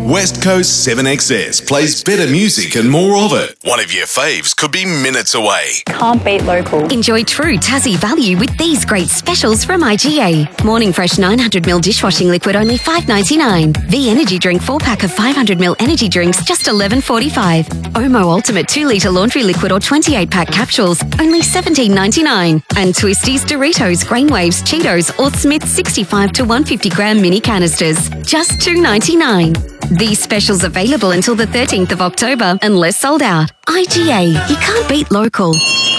West Coast 7XS plays better music and more of it. One of your faves could be minutes away. Can't beat local. Enjoy true Tassie value with these great specials from IGA. Morning Fresh 900ml dishwashing liquid only $5.99. V Energy Drink 4-pack of 500ml energy drinks just $11.45. Omo Ultimate 2-litre laundry liquid or 28-pack capsules only $17.99. And Twisties, Doritos, Grain Waves, Cheetos or Smith's 65 to 150 gram mini canisters just $2.99. These specials available until the 13th of October unless sold out. IGA, you can't beat local.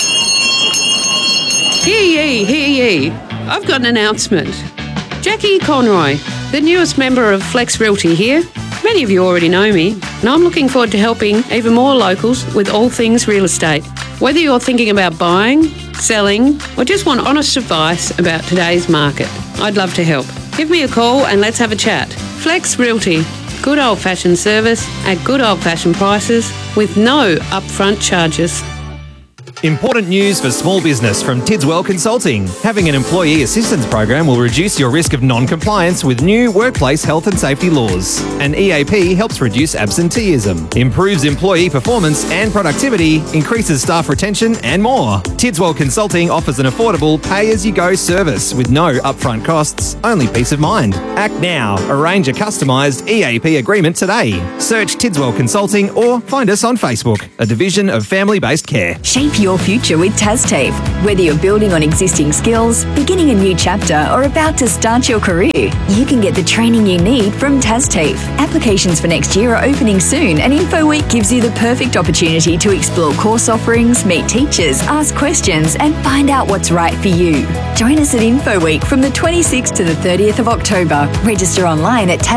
Hear ye. I've got an announcement. Jackie Conroy, the newest member of Flex Realty here. Many of you already know me, and I'm looking forward to helping even more locals with all things real estate. Whether you're thinking about buying, selling, or just want honest advice about today's market, I'd love to help. Give me a call and let's have a chat. Flex Realty. Good old-fashioned service at good old-fashioned prices with no upfront charges. Important news for small business from Tidswell Consulting. Having an employee assistance program will reduce your risk of non-compliance with new workplace health and safety laws. An EAP helps reduce absenteeism, improves employee performance and productivity, increases staff retention and more. Tidswell Consulting offers an affordable pay-as-you-go service with no upfront costs, only peace of mind. Act now. Arrange a customised EAP agreement today. Search Tidswell Consulting or find us on Facebook, a division of family-based care. Shape your future with TasTAFE. Whether you're building on existing skills, beginning a new chapter, or about to start your career, you can get the training you need from TasTAFE. Applications for next year are opening soon, and InfoWeek gives you the perfect opportunity to explore course offerings, meet teachers, ask questions, and find out what's right for you. Join us at InfoWeek from the 26th to the 30th of October. Register online at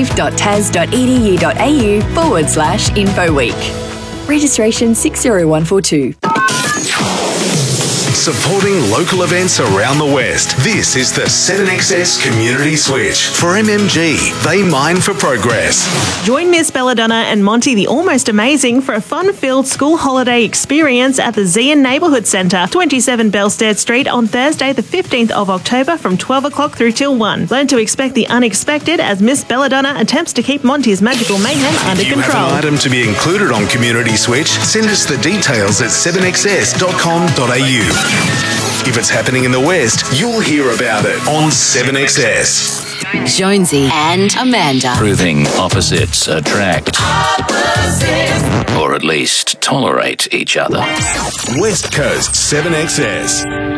tastafe.tas.edu.au/InfoWeek. Registration 60142. Supporting local events around the West. This is the 7XS Community Switch. For MMG, they mine for progress. Join Miss Belladonna and Monty the Almost Amazing for a fun-filled school holiday experience at the Zian Neighbourhood Centre, 27 Belstead Street on Thursday the 15th of October from 12 o'clock through till 1. Learn to expect the unexpected as Miss Belladonna attempts to keep Monty's magical mayhem under control. If you have an item to be included on Community Switch, send us the details at 7xs.com.au. If it's happening in the West, you'll hear about it on 7XS. Jonesy and Amanda. Proving opposites attract. Or at least tolerate each other. West Coast 7XS.